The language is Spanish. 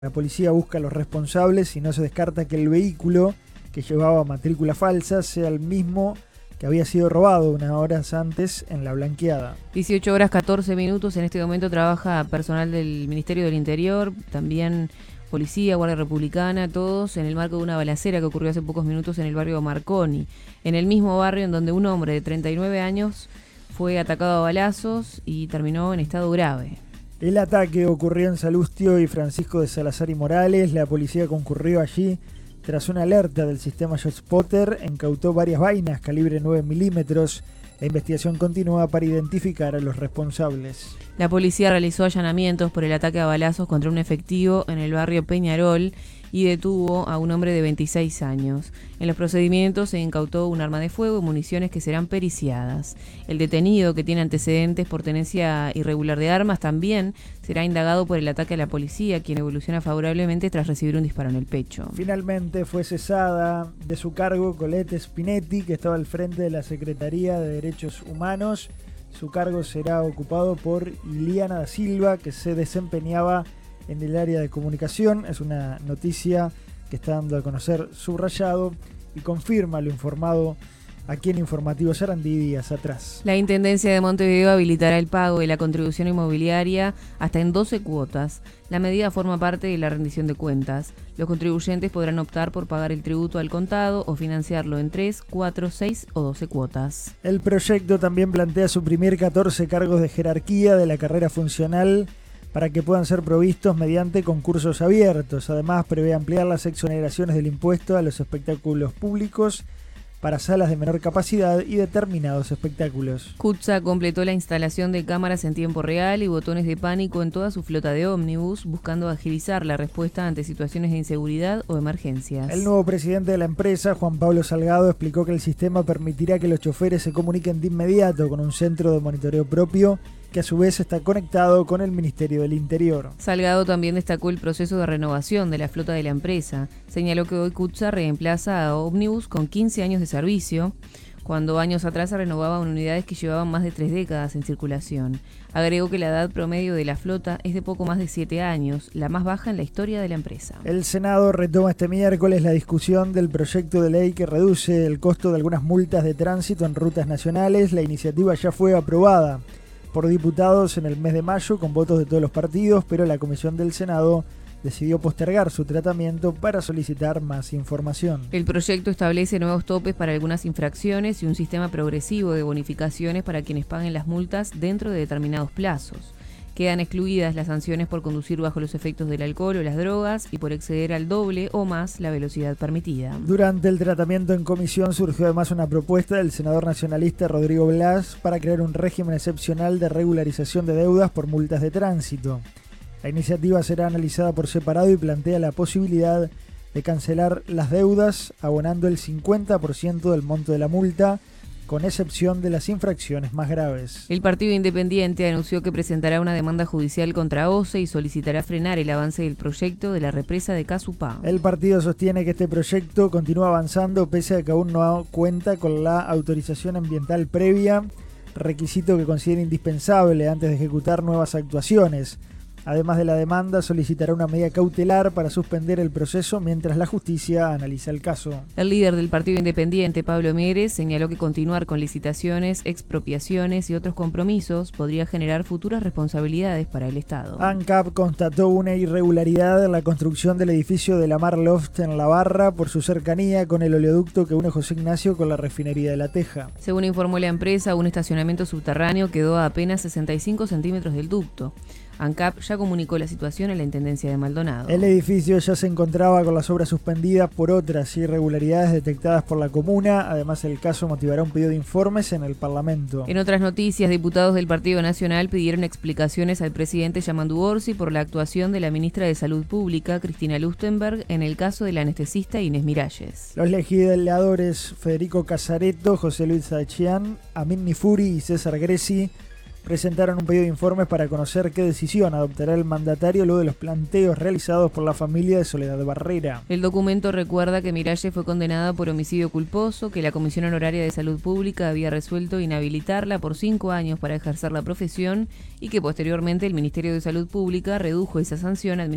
La policía busca a los responsables y no se descarta que el vehículo que llevaba matrícula falsa sea el mismo que había sido robado unas horas antes en La Blanqueada. 18 horas 14 minutos. En este momento trabaja personal del Ministerio del Interior, también policía, Guardia Republicana, todos en el marco de una balacera que ocurrió hace pocos minutos en el barrio Marconi, en el mismo barrio en donde un hombre de 39 años fue atacado a balazos y terminó en estado grave. El ataque ocurrió en Salustio y Francisco de Salazar y Morales. La policía concurrió allí tras una alerta del sistema ShotSpotter, incautó varias vainas calibre 9 milímetros. La investigación continúa para identificar a los responsables. La policía realizó allanamientos por el ataque a balazos contra un efectivo en el barrio Peñarol y detuvo a un hombre de 26 años. En los procedimientos se incautó un arma de fuego y municiones que serán periciadas. El detenido, que tiene antecedentes por tenencia irregular de armas, también será indagado por el ataque a la policía, quien evoluciona favorablemente tras recibir un disparo en el pecho. Finalmente fue cesada de su cargo Colette Spinetti, que estaba al frente de la Secretaría de Derechos Humanos. Su cargo será ocupado por Iliana da Silva, que se desempeñaba en el área de comunicación. Es una noticia que está dando a conocer Subrayado y confirma lo informado aquí en Informativo Sarandí días atrás. La Intendencia de Montevideo habilitará el pago de la contribución inmobiliaria hasta en 12 cuotas. La medida forma parte de la rendición de cuentas. Los contribuyentes podrán optar por pagar el tributo al contado o financiarlo en 3, 4, 6 o 12 cuotas. El proyecto también plantea suprimir 14 cargos de jerarquía de la carrera funcional para que puedan ser provistos mediante concursos abiertos. Además, prevé ampliar las exoneraciones del impuesto a los espectáculos públicos para salas de menor capacidad y determinados espectáculos. CUTSA completó la instalación de cámaras en tiempo real y botones de pánico en toda su flota de ómnibus, buscando agilizar la respuesta ante situaciones de inseguridad o emergencias. El nuevo presidente de la empresa, Juan Pablo Salgado, explicó que el sistema permitirá que los choferes se comuniquen de inmediato con un centro de monitoreo propio, que a su vez está conectado con el Ministerio del Interior. Salgado también destacó el proceso de renovación de la flota de la empresa. Señaló que hoy CUTSA reemplaza a ómnibus con 15 años de servicio, cuando años atrás se renovaban unidades que llevaban más de 3 décadas en circulación. Agregó que la edad promedio de la flota es de poco más de 7 años, la más baja en la historia de la empresa. El Senado retoma este miércoles la discusión del proyecto de ley que reduce el costo de algunas multas de tránsito en rutas nacionales. La iniciativa ya fue aprobada por diputados en el mes de mayo con votos de todos los partidos, pero la Comisión del Senado decidió postergar su tratamiento para solicitar más información. El proyecto establece nuevos topes para algunas infracciones y un sistema progresivo de bonificaciones para quienes paguen las multas dentro de determinados plazos. Quedan excluidas las sanciones por conducir bajo los efectos del alcohol o las drogas y por exceder al doble o más la velocidad permitida. Durante el tratamiento en comisión surgió además una propuesta del senador nacionalista Rodrigo Blas para crear un régimen excepcional de regularización de deudas por multas de tránsito. La iniciativa será analizada por separado y plantea la posibilidad de cancelar las deudas abonando el 50% del monto de la multa, con excepción de las infracciones más graves. El Partido Independiente anunció que presentará una demanda judicial contra OCE y solicitará frenar el avance del proyecto de la represa de Casupá. El partido sostiene que este proyecto continúa avanzando pese a que aún no cuenta con la autorización ambiental previa, requisito que considera indispensable antes de ejecutar nuevas actuaciones. Además de la demanda, solicitará una medida cautelar para suspender el proceso mientras la justicia analiza el caso. El líder del Partido Independiente, Pablo Mieres, señaló que continuar con licitaciones, expropiaciones y otros compromisos podría generar futuras responsabilidades para el Estado. ANCAP constató una irregularidad en la construcción del edificio de la Mar Loft en La Barra por su cercanía con el oleoducto que une José Ignacio con la refinería de La Teja. Según informó la empresa, un estacionamiento subterráneo quedó a apenas 65 centímetros del ducto. ANCAP ya comunicó la situación a la Intendencia de Maldonado. El edificio ya se encontraba con las obras suspendidas por otras irregularidades detectadas por la comuna. Además, el caso motivará un pedido de informes en el Parlamento. En otras noticias, diputados del Partido Nacional pidieron explicaciones al presidente Yamandu Orsi por la actuación de la ministra de Salud Pública, Cristina Lustenberg, en el caso de la anestesista Inés Miralles. Los legisladores Federico Casareto, José Luis Sachián, Amin Nifuri y César Greci presentaron un pedido de informes para conocer qué decisión adoptará el mandatario luego de los planteos realizados por la familia de Soledad Barrera. El documento recuerda que Miralles fue condenada por homicidio culposo, que la Comisión Honoraria de Salud Pública había resuelto inhabilitarla por 5 años para ejercer la profesión y que posteriormente el Ministerio de Salud Pública redujo esa sanción